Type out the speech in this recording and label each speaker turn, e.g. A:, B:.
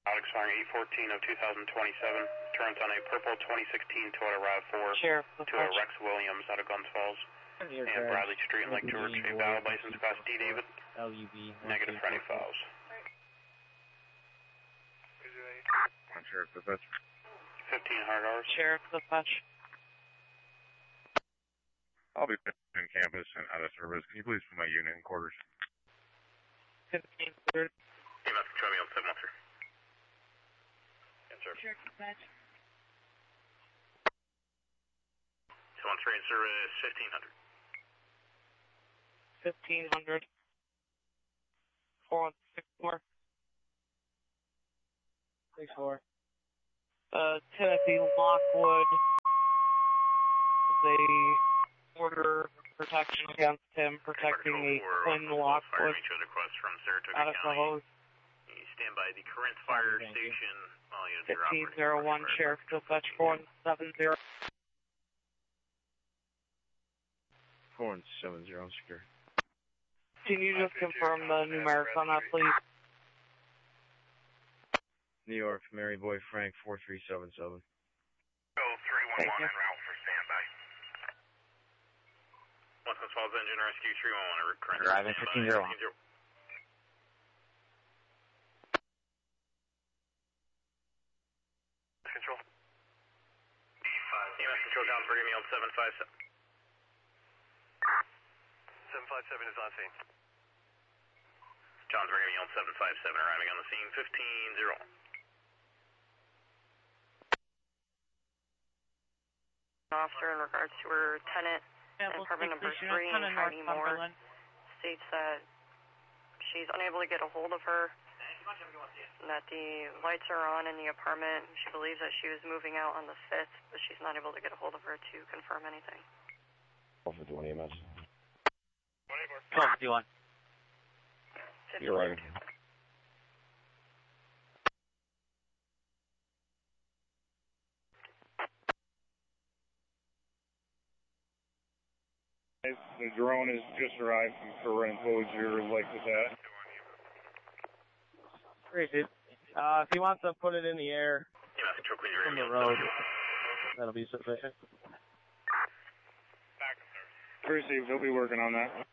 A: Alex Fire 814 of 2027, turns on a purple 2016 Toyota RAV4
B: Sheriff,
A: to a Rex Williams out of Guns Falls. And Bradley Street in Lake George, a valid license class D, David.
C: LUB.
A: Negative for any files.
D: Sheriff, dispatch.
A: 15 hard hours.
B: Sheriff, dispatch.
D: I'll be in campus and out of service. Can you please put my unit in quarters?
B: 1500.
A: EMS control me on 713. Yes, sir.
B: Sheriff, dispatch.
A: 713 in service, 1500.
B: 1500. 4164. 64. Timothy Lockwood. They order protection against him, protecting the Quinn Lockwood out of the hose.
A: Stand by the current fire station.
B: 1501, Sheriff, dispatch 4170.
C: 4170, secure.
B: Can you just confirm the numerics on that, please?
C: New York, Mary Boy Frank 4377.
A: 311 en route for standby. Western Falls Engine Rescue 311, current
C: Driving 1501.
A: Control. EMS control down for me on 757.
E: 757 is on scene.
A: John's bringing me on 757, arriving on the scene, 1501.
F: Officer in regards to her tenant, apartment number 3, Heidi Moore, states that she's unable to get a hold of her, and that the lights are on in the apartment. She believes that she was moving out on the 5th, but she's not able to get a hold of her to confirm anything.
C: 1251 EMS.
B: 1251.
C: You're right.
D: The drone has just arrived from Corinth. What would your like with that?
C: Great, dude. If he wants to put it in the air from the road, that'll be sufficient.
D: Pretty safe. They'll be working on that.